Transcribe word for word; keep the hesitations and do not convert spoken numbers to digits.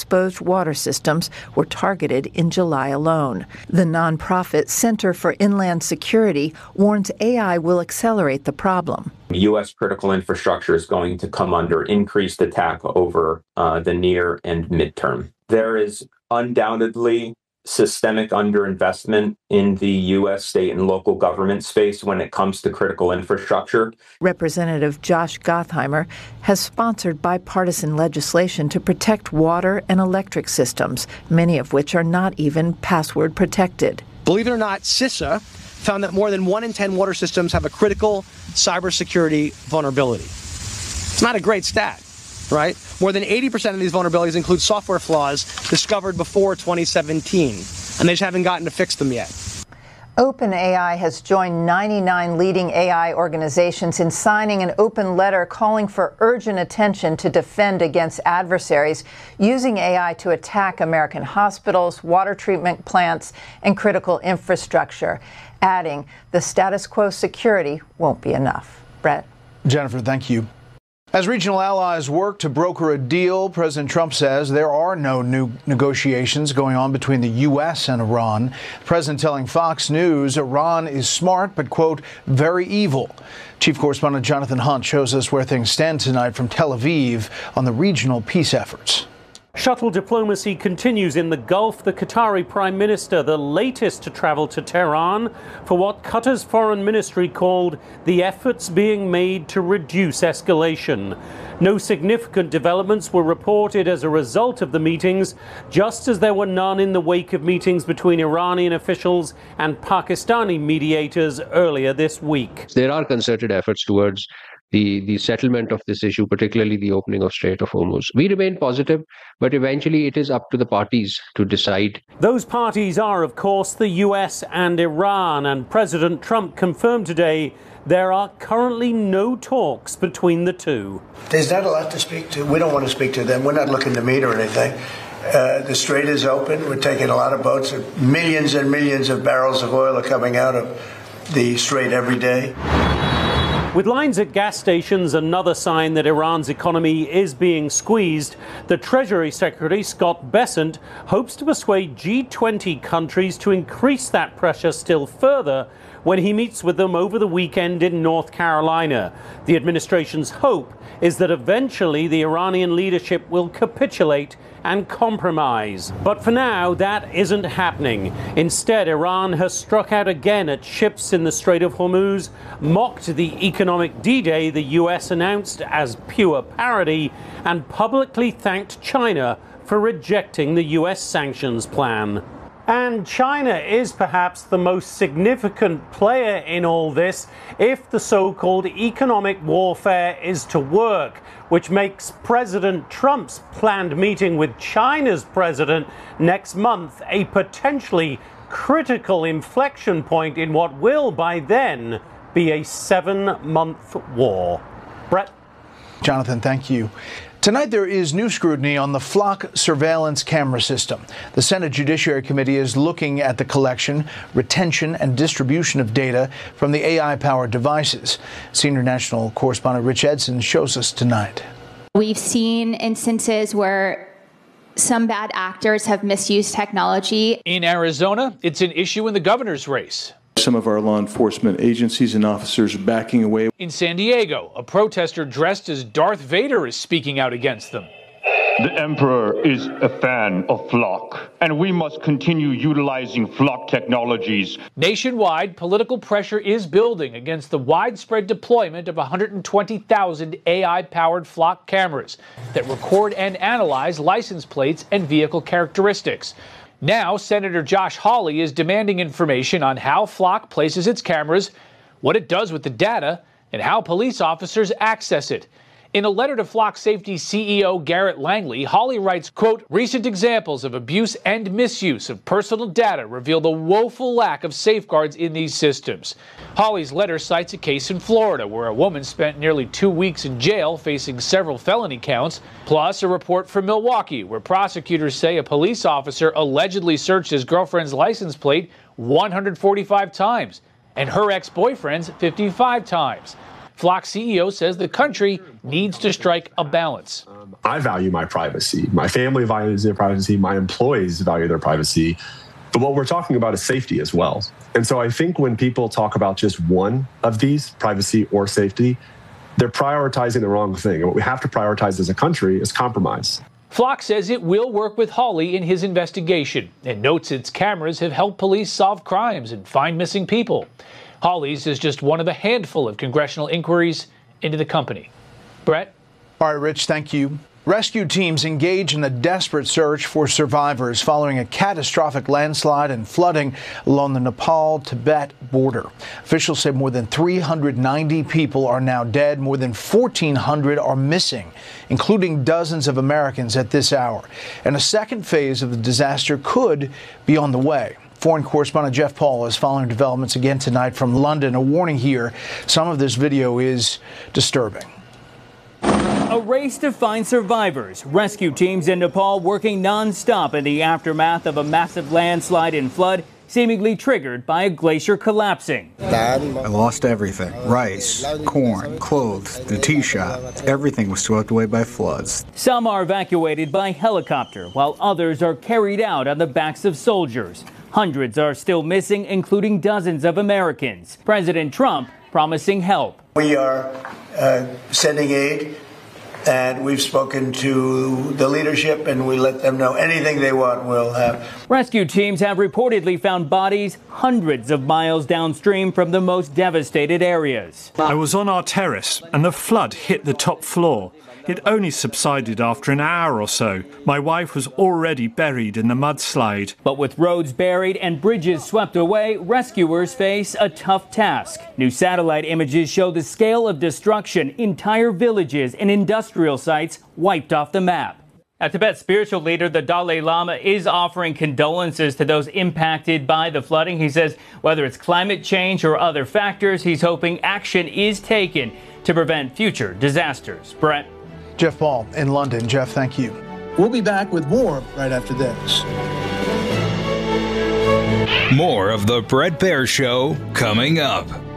exposed water systems were targeted in July alone. The nonprofit Center for Inland Security warns A I will accelerate the problem. U S critical infrastructure is going to come under increased attack over uh, the near and midterm. There is undoubtedly systemic underinvestment in the U S state and local government space when it comes to critical infrastructure. Representative Josh Gottheimer has sponsored bipartisan legislation to protect water and electric systems, many of which are not even password protected. Believe it or not, CISA found that more than one in ten water systems have a critical cybersecurity vulnerability. It's not a great stat, right? More than eighty percent of these vulnerabilities include software flaws discovered before twenty seventeen, and they just haven't gotten to fix them yet. OpenAI has joined ninety-nine leading A I organizations in signing an open letter calling for urgent attention to defend against adversaries using A I to attack American hospitals, water treatment plants, and critical infrastructure, adding the status quo security won't be enough. Brett? Jennifer, thank you. As regional allies work to broker a deal, President Trump says there are no new negotiations going on between the U S and Iran. The president telling Fox News Iran is smart but, quote, very evil. Chief Correspondent Jonathan Hunt shows us where things stand tonight from Tel Aviv on the regional peace efforts. Shuttle diplomacy continues in the Gulf. The Qatari Prime Minister, the latest to travel to Tehran for what Qatar's foreign ministry called the efforts being made to reduce escalation. No significant developments were reported as a result of the meetings, just as there were none in the wake of meetings between Iranian officials and Pakistani mediators earlier this week. There are concerted efforts towards the, the settlement of this issue, particularly the opening of Strait of Hormuz. We remain positive, but eventually it is up to the parties to decide. Those parties are, of course, the U S and Iran, and President Trump confirmed today there are currently no talks between the two. There's not a lot to speak to. We don't want to speak to them. We're not looking to meet or anything. Uh, the strait is open. We're taking a lot of boats. Millions and millions of barrels of oil are coming out of the strait every day. With lines at gas stations another sign that Iran's economy is being squeezed, the Treasury Secretary, Scott Bessent, hopes to persuade G twenty countries to increase that pressure still further when he meets with them over the weekend in North Carolina. The administration's hope is that eventually the Iranian leadership will capitulate and compromise. But for now, that isn't happening. Instead, Iran has struck out again at ships in the Strait of Hormuz, mocked the economic D-Day the U S announced as pure parody, and publicly thanked China for rejecting the U S sanctions plan. And China is perhaps the most significant player in all this if the so-called economic warfare is to work, which makes President Trump's planned meeting with China's president next month a potentially critical inflection point in what will, by then, be a seven-month war. Brett? Jonathan, thank you. Tonight there is new scrutiny on the Flock surveillance camera system. The Senate Judiciary Committee is looking at the collection, retention, and distribution of data from the A I-powered devices. Senior national correspondent Rich Edson shows us tonight. We've seen instances where some bad actors have misused technology. In Arizona, it's an issue in the governor's race. Some of our law enforcement agencies and officers backing away. In San Diego, a protester dressed as Darth Vader is speaking out against them. The Emperor is a fan of Flock, and we must continue utilizing Flock technologies. Nationwide, political pressure is building against the widespread deployment of one hundred twenty thousand A I-powered Flock cameras that record and analyze license plates and vehicle characteristics. Now, Senator Josh Hawley is demanding information on how Flock places its cameras, what it does with the data, and how police officers access it. In a letter to Flock Safety C E O Garrett Langley, Hawley writes, quote, recent examples of abuse and misuse of personal data reveal the woeful lack of safeguards in these systems. Hawley's letter cites a case in Florida where a woman spent nearly two weeks in jail facing several felony counts, plus a report from Milwaukee where prosecutors say a police officer allegedly searched his girlfriend's license plate one hundred forty-five times and her ex-boyfriend's fifty-five times. Flock C E O says the country needs to strike a balance. I value my privacy. My family values their privacy. My employees value their privacy. But what we're talking about is safety as well. And so I think when people talk about just one of these, privacy or safety, they're prioritizing the wrong thing. And what we have to prioritize as a country is compromise. Flock says it will work with Hawley in his investigation and notes its cameras have helped police solve crimes and find missing people. Hawley's is just one of a handful of congressional inquiries into the company. Brett? All right, Rich, thank you. Rescue teams engage in a desperate search for survivors following a catastrophic landslide and flooding along the Nepal-Tibet border. Officials say more than three hundred ninety people are now dead. More than fourteen hundred are missing, including dozens of Americans at this hour. And a second phase of the disaster could be on the way. Foreign correspondent Jeff Paul is following developments again tonight from London. A warning here, some of this video is disturbing. A race to find survivors. Rescue teams in Nepal working non-stop in the aftermath of a massive landslide and flood, seemingly triggered by a glacier collapsing. I lost everything. Rice, corn, clothes, the tea shop. Everything was swept away by floods. Some are evacuated by helicopter, while others are carried out on the backs of soldiers. Hundreds are still missing, including dozens of Americans. President Trump promising help. We are uh, sending aid. And we've spoken to the leadership, and we let them know anything they want, we'll have. Rescue teams have reportedly found bodies hundreds of miles downstream from the most devastated areas. I was on our terrace, and the flood hit the top floor. It only subsided after an hour or so. My wife was already buried in the mudslide. But with roads buried and bridges swept away, rescuers face a tough task. New satellite images show the scale of destruction, entire villages and industrial sites wiped off the map. A Tibet spiritual leader, the Dalai Lama, is offering condolences to those impacted by the flooding. He says whether it's climate change or other factors, he's hoping action is taken to prevent future disasters. Brett? Jeff Paul in London. Jeff, thank you. We'll be back with more right after this. More of the Bret Baier Show coming up.